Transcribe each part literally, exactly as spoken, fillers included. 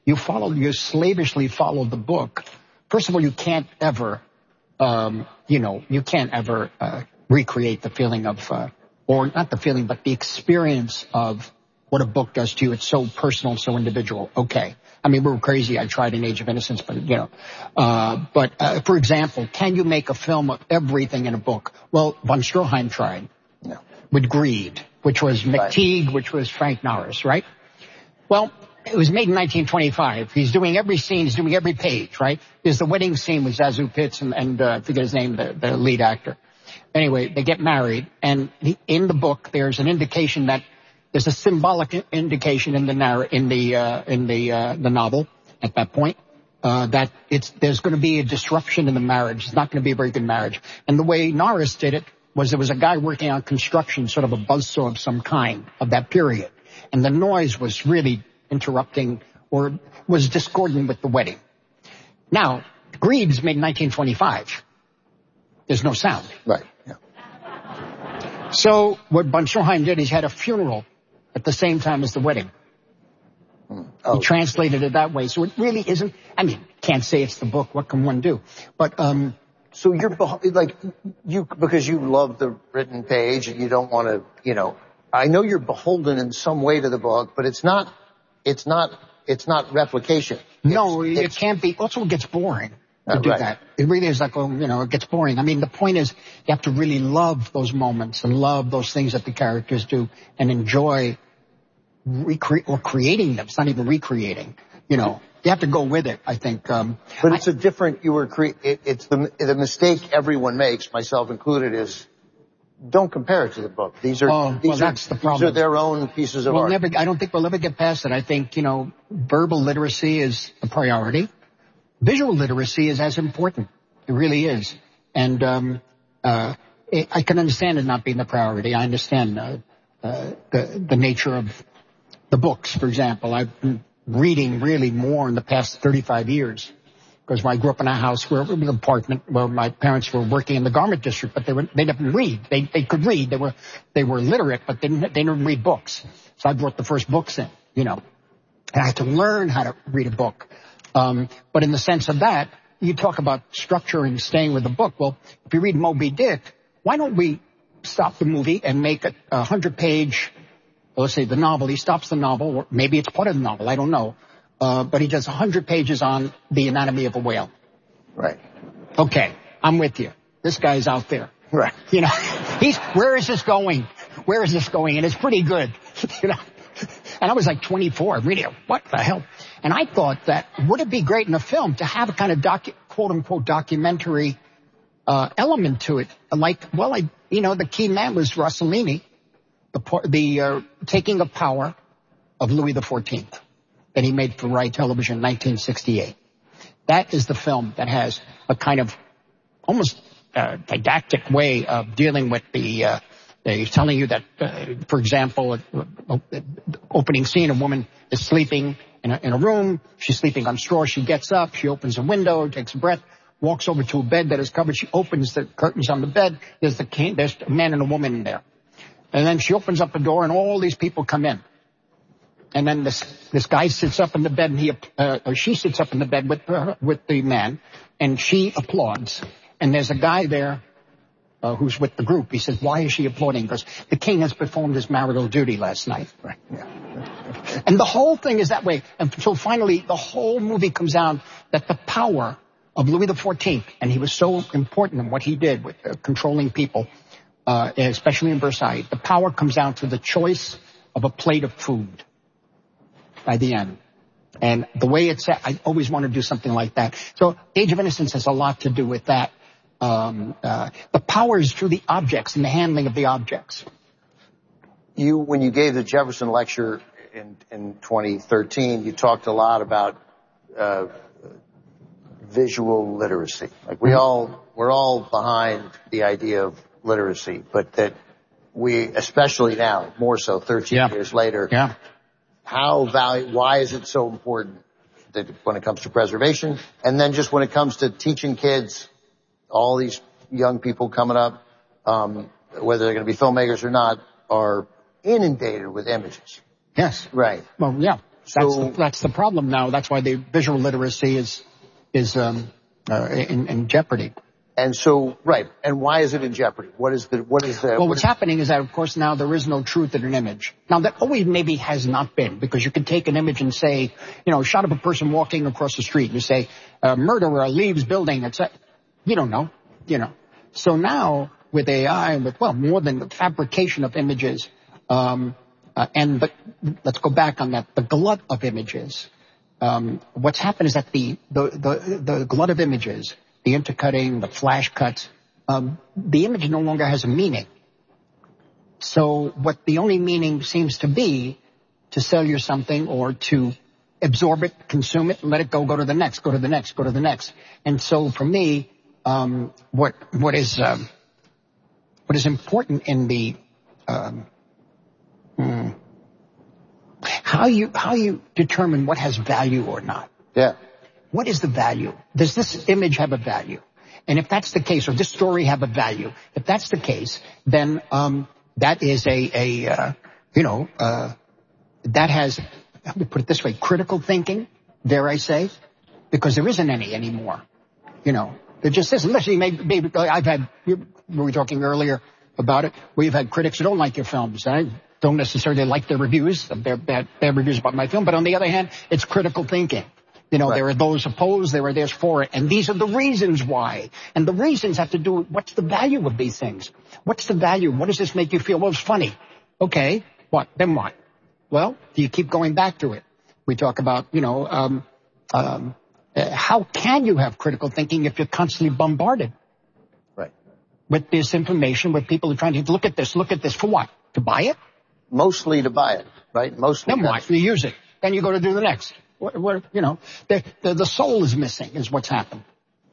you follow, you slavishly follow the book, first of all, you can't ever, um, you know, you can't ever uh, recreate the feeling of, uh, or not the feeling, but the experience of what a book does to you. It's so personal, so individual. Okay. I mean, we were crazy. I tried in Age of Innocence, but, you know. Uh, but, uh, for example, can you make a film of everything in a book? Well, von Stroheim tried. No. With Greed, which was McTeague, right. which was Frank Norris, right? Well, it was made in nineteen twenty-five. He's doing every scene. He's doing every page, right? There's the wedding scene with Zazu Pitts and, and uh, I forget his name, the, the lead actor. Anyway, they get married, and he, in the book, there's an indication that there's a symbolic indication in the narr- in the uh, in the uh, the novel at that point uh, that it's there's going to be a disruption in the marriage. It's not going to be a very good marriage. And the way Norris did it was there was a guy working on construction, sort of a buzzsaw of some kind of that period, and the noise was really interrupting or was discordant with the wedding. Now, Greed is made in nineteen twenty-five. There's no sound. Right. Yeah. So what von Stroheim did is he had a funeral at the same time as the wedding. Mm. Oh. He translated it that way. So it really isn't, I mean, can't say it's the book. What can one do? But, um, so you're like, you, because you love the written page and you don't want to, you know, I know you're beholden in some way to the book, but it's not, it's not, it's not replication. No, it's, it it's, can't be. Also, it gets boring. To uh, do right. that. It really is like, oh, you know, it gets boring. I mean, the point is you have to really love those moments and love those things that the characters do and enjoy recre- or creating them. It's not even recreating, you know. You have to go with it, I think. Um, but it's I, a different, you were, cre- it, it's the, the mistake everyone makes, myself included, is don't compare it to the book. These are, oh, these well, are, that's the problem. These are their own pieces of we'll art. Never, I don't think we'll ever get past it. I think, you know, verbal literacy is a priority. Visual literacy is as important. It really is. And um uh it, I can understand it not being the priority. I understand uh, uh the the nature of the books, for example. I've been reading really more in the past thirty-five years. Because when I grew up in a house where, an apartment where my parents were working in the garment district, but they were, they didn't read. They, they could read. They were, they were literate, but they didn't, they didn't read books. So I brought the first books in, you know. And I had to learn how to read a book. Um, but in the sense of that, you talk about structure and staying with the book. Well, if you read Moby Dick, why don't we stop the movie and make a, a hundred page, let's say the novel, he stops the novel, or maybe it's part of the novel, I don't know. Uh, but he does a hundred pages on the anatomy of a whale. Right. Okay, I'm with you. This guy's out there. Right. You know, he's, where is this going? Where is this going? And it's pretty good. You know, and I was like twenty-four, reading it. What the hell? And I thought that would it be great in a film to have a kind of docu- quote unquote documentary, uh, element to it. Like, well, I, you know, the key man was Rossellini, the, the, uh, taking of power of Louis the fourteenth that he made for Rai Television in nineteen sixty-eight. That is the film that has a kind of almost, uh, didactic way of dealing with the, uh, he's telling you that, uh, for example, uh, opening scene, a woman is sleeping in a, in a room. She's sleeping on straw. She gets up. She opens a window, takes a breath, walks over to a bed that is covered. She opens the curtains on the bed. There's the king, there's a man and a woman in there. And then she opens up the door and all these people come in. And then this, this guy sits up in the bed and he, uh, or she sits up in the bed with, uh, with the man and she applauds. And there's a guy there Uh, who's with the group. He says, why is she applauding? Because the king has performed his marital duty last night. Right. Yeah. And the whole thing is that way. Until finally, the whole movie comes down that the power of Louis the fourteenth, and he was so important in what he did with uh, controlling people, uh, especially in Versailles, the power comes down to the choice of a plate of food by the end. And the way it's set, I always want to do something like that. So Age of Innocence has a lot to do with that. Um, uh, the power is through the objects and the handling of the objects. You, when you gave the Jefferson lecture in, in twenty thirteen, you talked a lot about, uh, visual literacy. Like we mm-hmm. all, we're all behind the idea of literacy, but that we, especially now, more so thirteen yeah. years later, yeah. how value, why is it so important that when it comes to preservation? And then just when it comes to teaching kids, all these young people coming up, um, whether they're going to be filmmakers or not, are inundated with images. Yes. Right. Well, yeah. So, that's, the, that's the problem now. That's why the visual literacy is, is, um, uh, in, in jeopardy. And so, right. And why is it in jeopardy? What is the, what is the, well, what what's is, happening is that, of course, now there is no truth in an image. Now, that always maybe has not been, because you can take an image and say, you know, a shot of a person walking across the street. You say, uh, murderer leaves building, et cetera. You don't know, you know. So now, with A I, with, well, more than the fabrication of images, um, uh, and but let's go back on that, the glut of images. Um, what's happened is that the, the, the, the glut of images, the intercutting, the flash cuts, um, the image no longer has a meaning. So what the only meaning seems to be to sell you something or to absorb it, consume it, let it go, go to the next, go to the next, go to the next. And so for me, um, what, what is, um, what is important in the, um, hmm, how you, how you determine what has value or not. yeah. What is the value? Does this image have a value? And if that's the case, or this story have a value, if that's the case, then um that is a, a uh, you know, uh that has, let me put it this way, critical thinking, dare I say, because there isn't any anymore. You know, there just isn't. Listen, maybe, maybe I've had, we were talking earlier about it, we've had critics who don't like your films. I don't necessarily like their reviews, their bad, bad reviews about my film, but on the other hand, it's critical thinking. You know, right. There are those opposed, there are those for it, and these are the reasons why. And the reasons have to do with what's the value of these things? What's the value? What does this make you feel? Well, it's funny. Okay, what? Then what? Well, do you keep going back to it? We talk about, you know, um, um, uh, how can you have critical thinking if you're constantly bombarded? Right. With this information, where people are trying to look at this, look at this, for what? To buy it? Mostly to buy it, right? Mostly. Then what? You use it. Then you go to do the next. What, what, you know, the, the, the soul is missing is what's happened.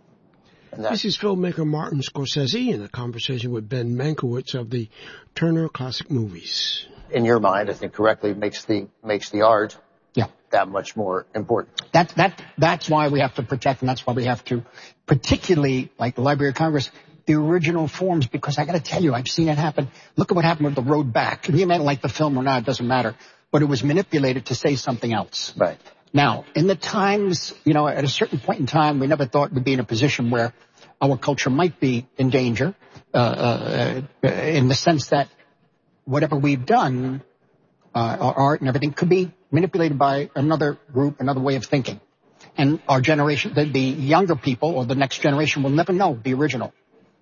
This is filmmaker Martin Scorsese in a conversation with Ben Mankiewicz of the Turner Classic Movies. In your mind, I think correctly makes the, makes the art yeah. that much more important. That, that, that's why we have to protect, and that's why we have to, particularly like the Library of Congress, the original forms, because I gotta tell you, I've seen it happen. Look at what happened with The Road Back. You may like the film or not, it doesn't matter. But it was manipulated to say something else. Right. Now, in the times, you know, at a certain point in time, we never thought we'd be in a position where our culture might be in danger, uh, uh, in the sense that whatever we've done, uh, our art and everything could be manipulated by another group, another way of thinking. And our generation, the, the younger people or the next generation will never know the original.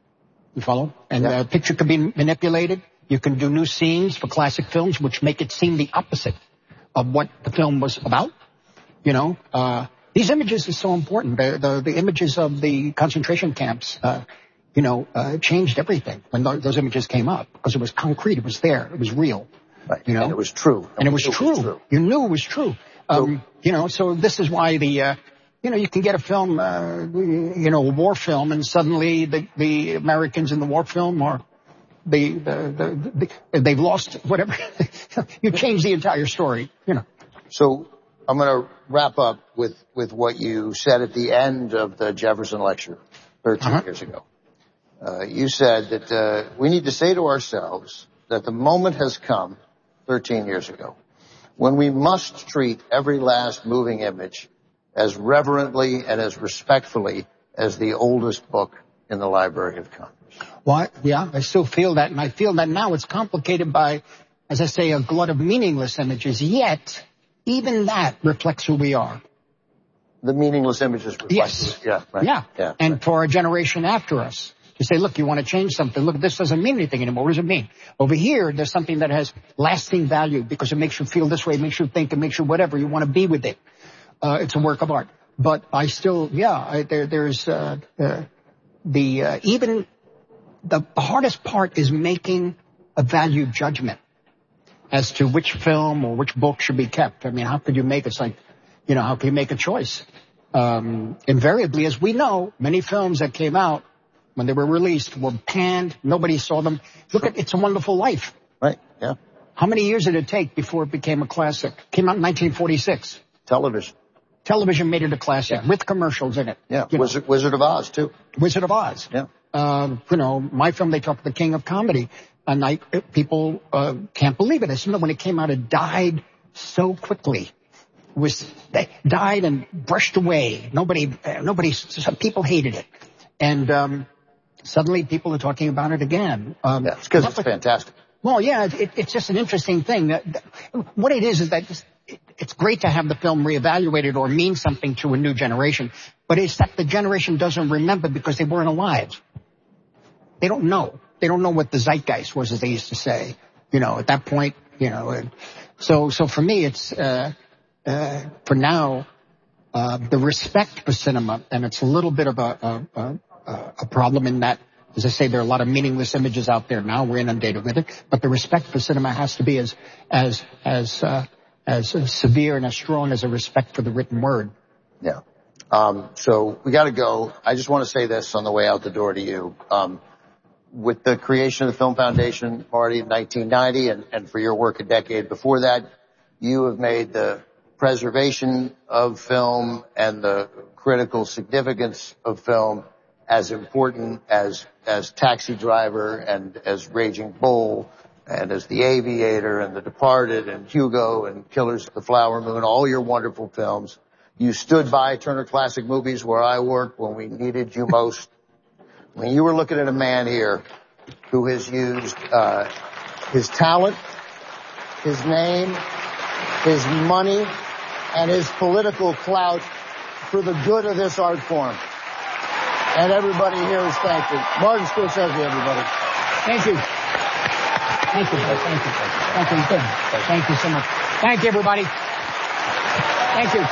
You follow? And the yeah. uh, picture could be manipulated. You can do new scenes for classic films, which make it seem the opposite of what the film was about. You know, uh, these images are so important. The, the, the images of the concentration camps, uh, you know, uh, changed everything when th- those images came up, because it was concrete. It was there. It was real. Right. You know, and it was true. And it was, true. was true. You knew it was true. Um, so, you know, so this is why the, uh, you know, you can get a film, uh, you know, a war film, and suddenly the, the Americans in the war film are, the, the, the, the they've lost whatever. You change the entire story, you know. So I'm going to wrap up with, with what you said at the end of the Jefferson lecture thirteen uh-huh. years ago. Uh, you said that, uh, we need to say to ourselves that the moment has come thirteen years ago when we must treat every last moving image as reverently and as respectfully as the oldest book in the Library of Congress. Well, yeah, I still feel that, and I feel that now it's complicated by, as I say, a glut of meaningless images, yet even that reflects who we are. The meaningless images reflect yes. Yeah, right. Yeah. yeah. And right. for a generation after us, to say, look, you want to change something. Look, this doesn't mean anything anymore. What does it mean? Over here, there's something that has lasting value because it makes you feel this way, it makes you think, it makes you whatever. You want to be with it. Uh, it's a work of art. But I still, yeah, I, there, there's, uh, uh, the, uh, even the, the hardest part is making a value judgment as to which film or which book should be kept. I mean, how could you make, it's like, you know, how can you make a choice? Um, invariably, as we know, many films that came out when they were released were panned. Nobody saw them. Look at It's a Wonderful Life. Right, yeah. How many years did it take before it became a classic? Came out in nineteen forty-six. Television. Television made it a classic yeah. with commercials in it. Yeah, Wizard, Wizard of Oz, too. Wizard of Oz. Yeah. Um, you know, my film, they talk the king of comedy. And I, people uh, can't believe it. I said, no, when it came out, it died so quickly. was they died and brushed away. Nobody, uh, nobody, some people hated it, and um, suddenly people are talking about it again. Um, yeah, it's because it's fantastic. Well, yeah, it, it's just an interesting thing. That, that, what it is is that just, it, it's great to have the film reevaluated or mean something to a new generation, but it's that the generation doesn't remember because they weren't alive. They don't know. They don't know what the zeitgeist was, as they used to say. You know, at that point, you know. And so, so for me, it's uh, uh, for now uh, the respect for cinema, and it's a little bit of a a, a a problem in that. As I say, there are a lot of meaningless images out there now. We're inundated with it, but the respect for cinema has to be as as as uh, as uh, severe and as strong as a respect for the written word. Yeah. Um, so we got to go. I just want to say this on the way out the door to you. Um, with the creation of the Film Foundation, Marty, in nineteen ninety, and, and for your work a decade before that, you have made the preservation of film and the critical significance of film as important as as Taxi Driver and as Raging Bull and as The Aviator and The Departed and Hugo and Killers of the Flower Moon, all your wonderful films. You stood by Turner Classic Movies where I worked when we needed you most. When you were looking at a man here who has used uh his talent, his name, his money, and his political clout for the good of this art form. And everybody here is thankful. Martin Scorsese, everybody. Thank you. Thank you. Thank you. Thank you. Thank you. Thank you so much. Thank you, everybody. Thank you.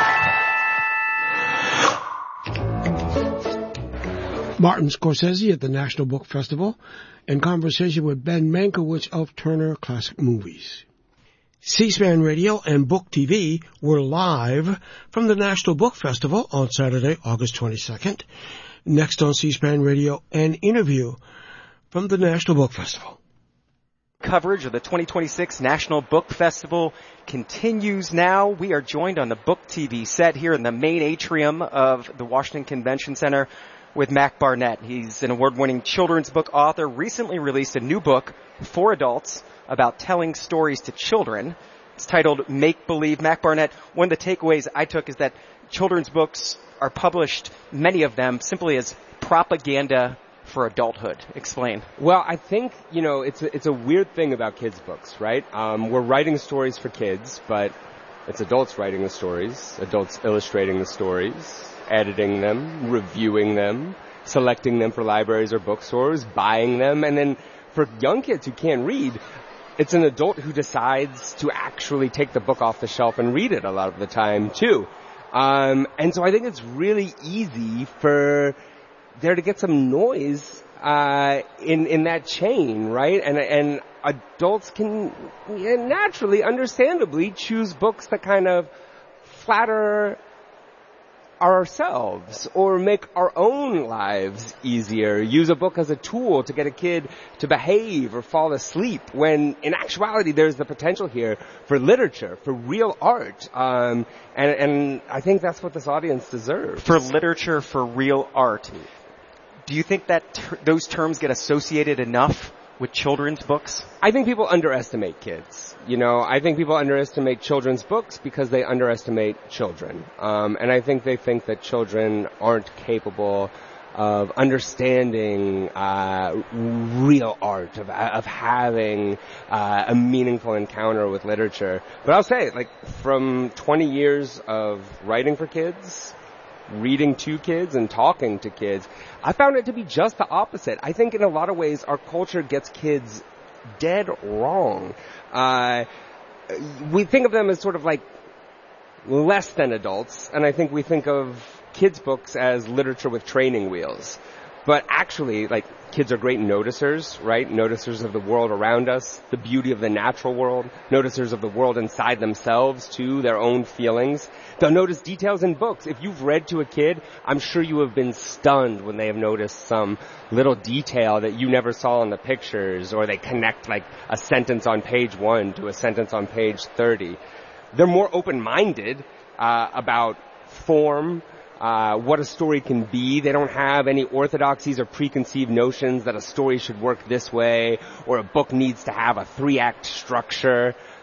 Martin Scorsese at the National Book Festival, in conversation with Ben Mankiewicz of Turner Classic Movies. C-SPAN Radio and Book T V were live from the National Book Festival on Saturday, August twenty-second. Next on C-SPAN Radio, an interview from the National Book Festival. Coverage of the twenty twenty-six National Book Festival continues now. We are joined on the Book T V set here in the main atrium of the Washington Convention Center with Mac Barnett. He's an award-winning children's book author, recently released a new book for adults about telling stories to children. It's titled Make Believe. Mac Barnett, one of the takeaways I took is that children's books are published, many of them, simply as propaganda for adulthood. Explain. Well, I think, you know, it's a, it's a weird thing about kids' books, right? Um, we're writing stories for kids, but it's adults writing the stories, adults illustrating the stories, editing them, reviewing them, selecting them for libraries or bookstores, buying them, and then for young kids who can't read, it's an adult who decides to actually take the book off the shelf and read it a lot of the time, too. Um, and so I think it's really easy for there to get some noise uh, in in that chain, right? And and adults can naturally, understandably, choose books that kind of flatter ourselves or make our own lives easier, use a book as a tool to get a kid to behave or fall asleep, when in actuality there's the potential here for literature, for real art. Um, and, and I think that's what this audience deserves. For literature, for real art. Do you think that ter- those terms get associated enough with children's books? I think people underestimate kids. You know, I think people underestimate children's books because they underestimate children. Um, and I think they think that children aren't capable of understanding uh real art, of of having uh, a meaningful encounter with literature. But I'll say, like, from twenty years of writing for kids, reading to kids, and talking to kids, I found it to be just the opposite. I think in a lot of ways our culture gets kids dead wrong. Uh, we think of them as sort of like less than adults, and I think we think of kids' books as literature with training wheels. But actually, like, kids are great noticers, right? Noticers of the world around us, the beauty of the natural world, noticers of the world inside themselves, too, their own feelings. They'll notice details in books. If you've read to a kid, I'm sure you have been stunned when they have noticed some little detail that you never saw in the pictures, or they connect, like, a sentence on page one to a sentence on page thirty. They're more open-minded uh, about form, Uh, what a story can be. They don't have any orthodoxies or preconceived notions that a story should work this way or a book needs to have a three-act structure.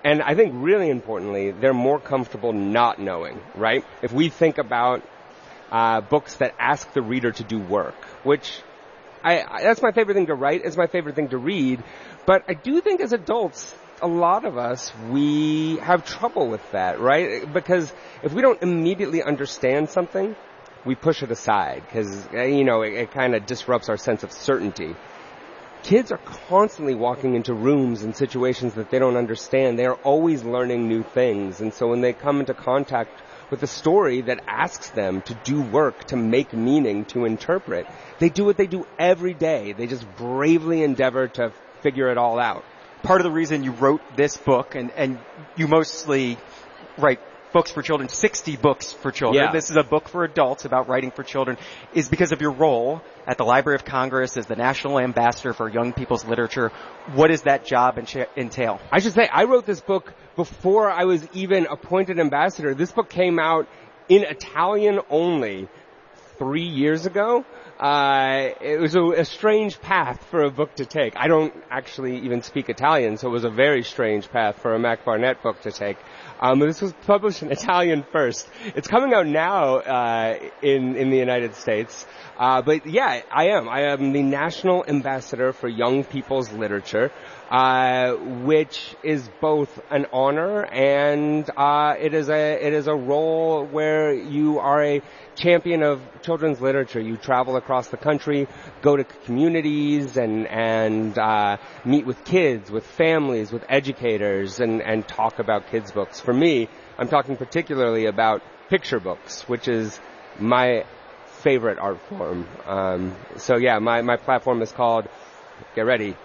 and I think really importantly, they're more comfortable not knowing, right? If we think about uh, books that ask the reader to do work, which I, I that's my favorite thing to write, it's my favorite thing to read, but I do think as adults, a lot of us, we have trouble with that, right? Because if we don't immediately understand something, we push it aside because, you know, it, it kind of disrupts our sense of certainty. Kids are constantly walking into rooms and situations that they don't understand. They are always learning new things. And so when they come into contact with a story that asks them to do work, to make meaning, to interpret, they do what they do every day. They just bravely endeavor to figure it all out. Part of the reason you wrote this book, and, and you mostly write books for children, sixty books for children. Yeah. This is a book for adults about writing for children, is because of your role at the Library of Congress as the National Ambassador for Young People's Literature. What does that job entail? I should say, I wrote this book before I was even appointed ambassador. This book came out in Italian only three years ago. Uh, it was a, a strange path for a book to take. I don't actually even speak Italian, so it was a very strange path for a Mac Barnett book to take. Um, but this was published in Italian first. It's coming out now, uh, in, in the United States. Uh, but yeah, I am. I am the National Ambassador for Young People's Literature, uh, which is both an honor and, uh, it is a, it is a role where you are a champion of children's literature. You travel across the country, go to communities and, and, uh, meet with kids, with families, with educators and, and talk about kids' books. For me, I'm talking particularly about picture books, which is my favorite art form. Um, so yeah, my, my platform is called, get ready,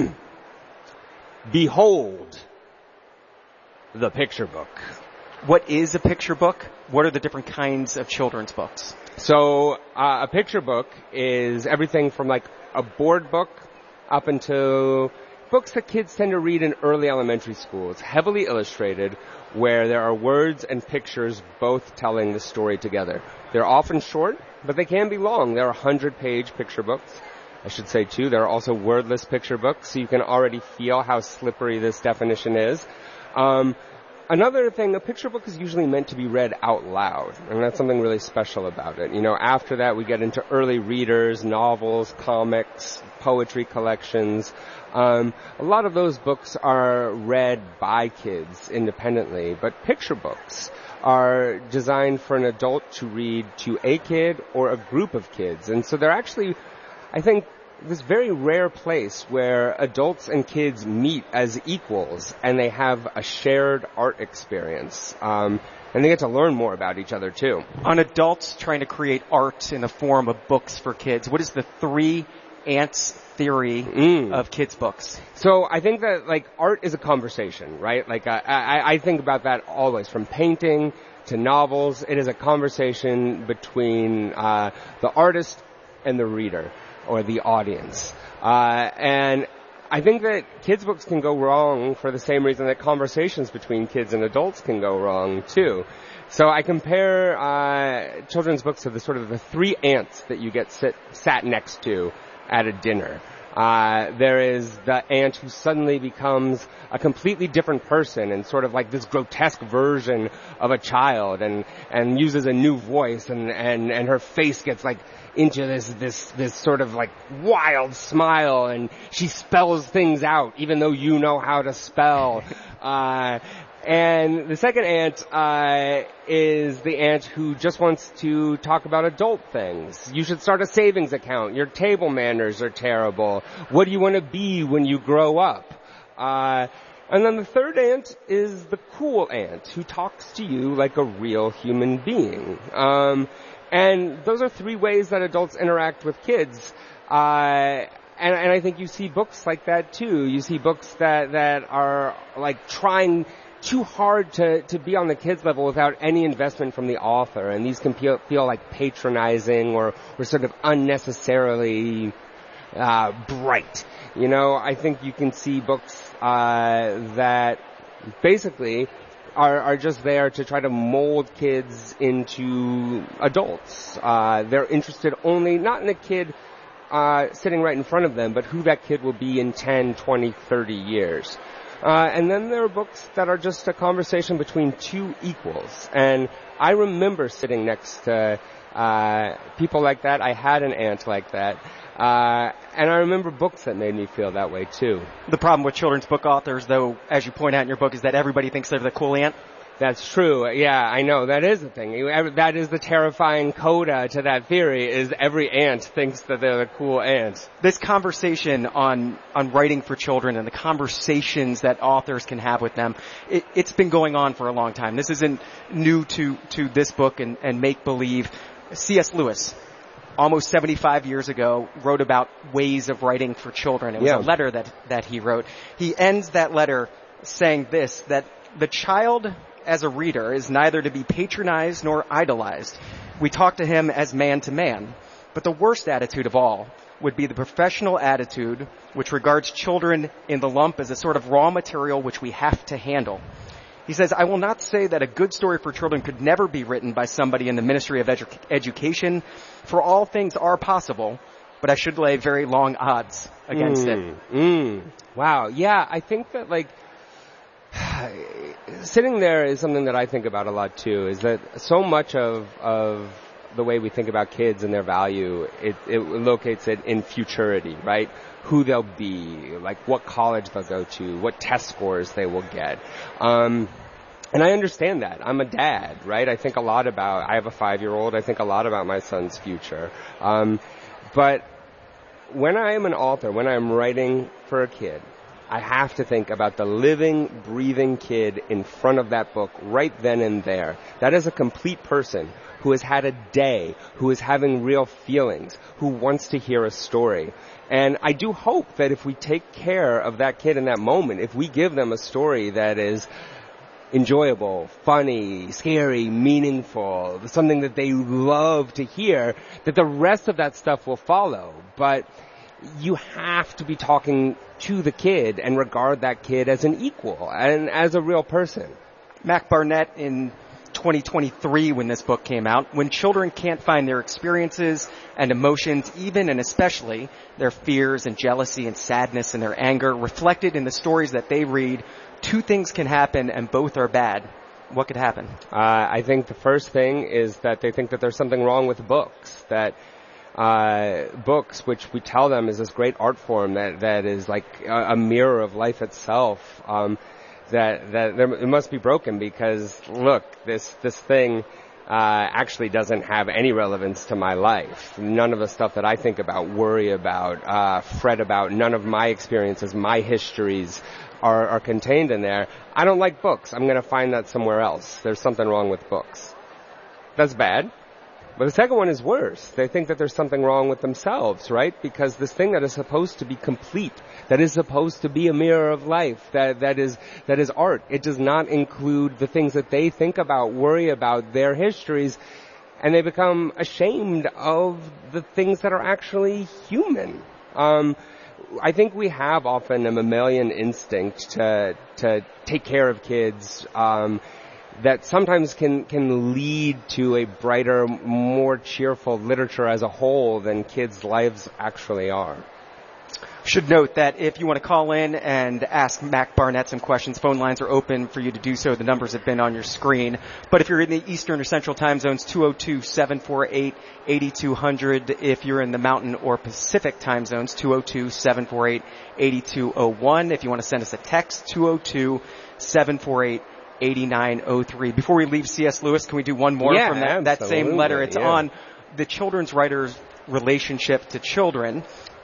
Behold the Picture Book. What is a picture book? What are the different kinds of children's books? So uh, a picture book is everything from like a board book up into books that kids tend to read in early elementary school. It's heavily illustrated where there are words and pictures both telling the story together. They're often short, but they can be long. There are one hundred page picture books. I should say, too, there are also wordless picture books, so you can already feel how slippery this definition is. Um, another thing, a picture book is usually meant to be read out loud, and that's something really special about it. You know, after that, we get into early readers, novels, comics, poetry collections. Um, a lot of those books are read by kids independently, but picture books are designed for an adult to read to a kid or a group of kids. And so they're actually, I think, this very rare place where adults and kids meet as equals and they have a shared art experience. Um, and they get to learn more about each other, too. On adults trying to create art in the form of books for kids, what is the three ants theory mm. of kids' books? So I think that, like, art is a conversation, right? Like, uh, I, I think about that always, from painting to novels. It is a conversation between uh, the artist and the reader, or the audience. Uh, and I think that kids' books can go wrong for the same reason that conversations between kids and adults can go wrong, too. So I compare uh, children's books to the sort of the three ants that you get sit, sat next to at a dinner. Uh, there is the ant who suddenly becomes a completely different person and sort of like this grotesque version of a child and, and uses a new voice and, and, and her face gets like into this, this, this sort of like wild smile and she spells things out even though you know how to spell. Uh, And the second ant uh, is the ant who just wants to talk about adult things. You should start a savings account. Your table manners are terrible. What do you want to be when you grow up? Uh, and then the third ant is the cool ant who talks to you like a real human being. Um, and those are three ways that adults interact with kids. Uh, and, and I think you see books like that too. You see books that, that are like trying too hard to, to be on the kids level without any investment from the author. And these can feel, feel like patronizing or, or sort of unnecessarily, uh, bright. You know, I think you can see books, uh, that basically are, are just there to try to mold kids into adults. Uh, they're interested only, not in the kid, uh, sitting right in front of them, but who that kid will be in ten, twenty, thirty years. Uh, and then there are books that are just a conversation between two equals. And I remember sitting next to uh, people like that. I had an aunt like that. Uh, and I remember books that made me feel that way too. The problem with children's book authors, though, as you point out in your book, is that everybody thinks they're the cool aunt. That's true. Yeah, I know. That is the thing. That is the terrifying coda to that theory, is every aunt thinks that they're the cool aunt. This conversation on, on writing for children and the conversations that authors can have with them, it, it's been going on for a long time. This isn't new to, to this book and, and make-believe. C S. Lewis, almost seventy-five years ago, wrote about ways of writing for children. It was Yeah. a letter that, that he wrote. He ends that letter saying this, that the child as a reader is neither to be patronized nor idolized. We talk to him as man to man. But the worst attitude of all would be the professional attitude, which regards children in the lump as a sort of raw material which we have to handle. He says, I will not say that a good story for children could never be written by somebody in the Ministry of Edu- Education, for all things are possible, but I should lay very long odds against mm, it. Mm. Wow. Yeah, I think that, like, sitting there is something that I think about a lot too, is that so much of, of the way we think about kids and their value, it, it locates it in futurity, right? Who they'll be, like what college they'll go to, what test scores they will get. Um, and I understand that. I'm a dad, right? I think a lot about, I have a five-year-old, I think a lot about my son's future. Um, but when I am an author, when I am writing for a kid, I have to think about the living, breathing kid in front of that book right then and there. That is a complete person who has had a day, who is having real feelings, who wants to hear a story. And I do hope that if we take care of that kid in that moment, if we give them a story that is enjoyable, funny, scary, meaningful, something that they love to hear, that the rest of that stuff will follow. But you have to be talking to the kid and regard that kid as an equal and as a real person. Mac Barnett, in twenty twenty-three, when this book came out, when children can't find their experiences and emotions, even and especially their fears and jealousy and sadness and their anger reflected in the stories that they read, two things can happen and both are bad. What could happen? Uh, I think the first thing is that they think that there's something wrong with books, that Uh, books, which we tell them is this great art form that, that is like a, a mirror of life itself, um, that, that there, it must be broken because, look, this, this thing, uh, actually doesn't have any relevance to my life. None of the stuff that I think about, worry about, uh, fret about, none of my experiences, my histories are, are contained in there. I don't like books. I'm gonna find that somewhere else. There's something wrong with books. That's bad. But the second one is worse. They think that there's something wrong with themselves, right? Because this thing that is supposed to be complete, that is supposed to be a mirror of life, that, that is, that is art, it does not include the things that they think about, worry about, their histories, and they become ashamed of the things that are actually human. Um, I think we have often a mammalian instinct to, to take care of kids, um, that sometimes can, can lead to a brighter, more cheerful literature as a whole than kids' lives actually are. Should note that if you want to call in and ask Mac Barnett some questions, phone lines are open for you to do so. The numbers have been on your screen. But if you're in the Eastern or Central time zones, two oh two, seven four eight, eight two hundred. If you're in the Mountain or Pacific time zones, two oh two, seven four eight, eight two oh one. If you want to send us a text, two oh two, seven four eight, eighty-nine oh three. Before we leave C S. Lewis, can we do one more yeah, from that, that same letter? It's yeah. on the children's writer's relationship to children.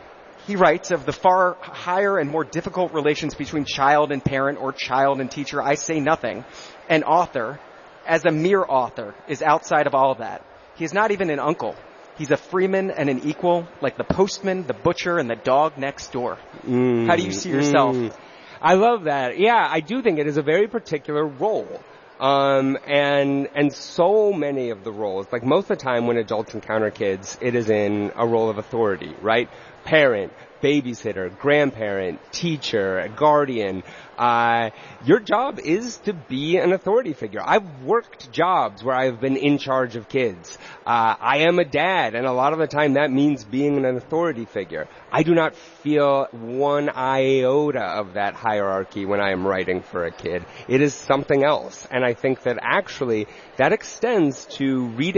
He writes of the far higher and more difficult relations between child and parent or child and teacher. I say nothing. An author, as a mere author, is outside of all of that. He is not even an uncle. He's a freeman and an equal, like the postman, the butcher, and the dog next door. Mm, How do you see yourself? Mm. I love that. Yeah, I do think it is a very particular role. Um, and, and so many of the roles, like most of the time when adults encounter kids, it is in a role of authority, right? Parent, babysitter, grandparent, teacher, guardian. Uh, your job is to be an authority figure. I've worked jobs where I've been in charge of kids. Uh, I am a dad, and a lot of the time that means being an authority figure. I do not feel one iota of that hierarchy when I am writing for a kid. It is something else. And I think that actually that extends to reading